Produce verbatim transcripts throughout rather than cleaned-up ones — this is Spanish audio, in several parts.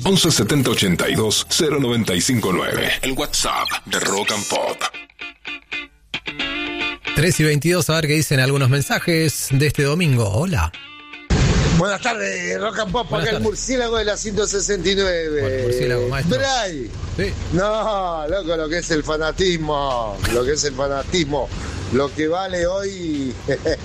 once setenta ochenta y dos cero noventa y cinco nueve. El WhatsApp de Rock and Pop. tres y veintidós, a ver qué dicen algunos mensajes de este domingo. Hola. Buenas tardes, Rock and Pop, Buenas acá tardes. el murciélago de la ciento sesenta y nueve. Bueno, murciélago, maestro. Bray. Sí. No, loco, lo que es el fanatismo, lo que es el fanatismo, lo que vale hoy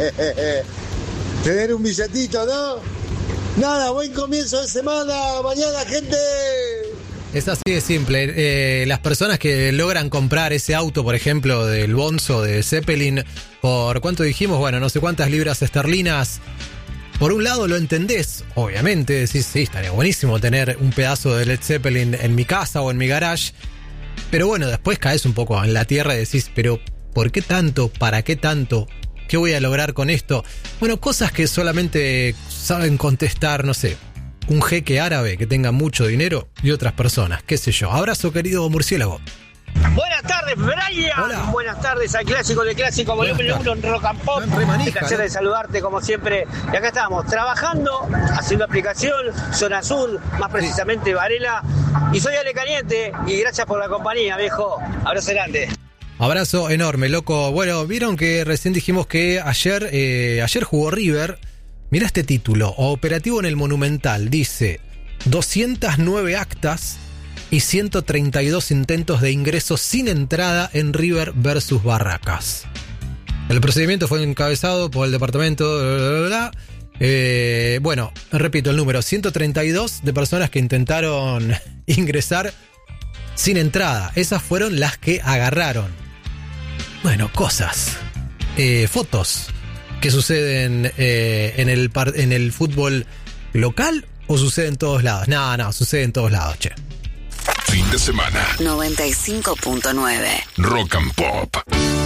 tener un billetito, ¿no? Nada, buen comienzo de semana, mañana, gente. Es así de simple. Eh, las personas que logran comprar ese auto, por ejemplo, del Bonzo, de Zeppelin, por ¿cuánto dijimos? Bueno, no sé cuántas libras esterlinas. Por un lado lo entendés, obviamente, decís, sí, estaría buenísimo tener un pedazo de Led Zeppelin en mi casa o en mi garage. Pero bueno, después caes un poco en la tierra y decís, pero ¿por qué tanto? ¿Para qué tanto? ¿Qué voy a lograr con esto? Bueno, cosas que solamente saben contestar, no sé, un jeque árabe que tenga mucho dinero y otras personas, qué sé yo. Abrazo, querido murciélago. Buenas tardes, Brian. Hola. Buenas tardes al clásico de clásico, volumen uno en Rock and Pop. Re manija, El placer ¿no? de saludarte como siempre. Y acá estamos, trabajando, haciendo aplicación, zona sur, más precisamente Varela. Y soy Ale Caliente y gracias por la compañía, viejo. Abrazo grande. Abrazo enorme, loco. Bueno, vieron que recién dijimos que ayer, eh, ayer jugó River. Mirá este título, operativo en el Monumental, dice doscientas nueve actas y ciento treinta y dos intentos de ingreso sin entrada en River versus Barracas. El procedimiento fue encabezado por el departamento... Bla, bla, bla. Eh, bueno, repito el número, ciento treinta y dos de personas que intentaron ingresar sin entrada. Esas fueron las que agarraron. Bueno, cosas. Eh, fotos que suceden eh, en, el par- en el fútbol local o sucede en todos lados. No, no, sucede en todos lados, che. Fin de semana. noventa y cinco punto nueve. Rock and Pop.